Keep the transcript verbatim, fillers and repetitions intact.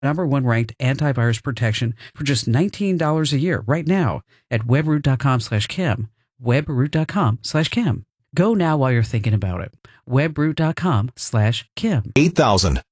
number one ranked antivirus protection for just nineteen dollars a year right now at webroot.com slash Kim. webroot.com slash Kim. Go now while you're thinking about it. webroot.com slash Kim. eight thousand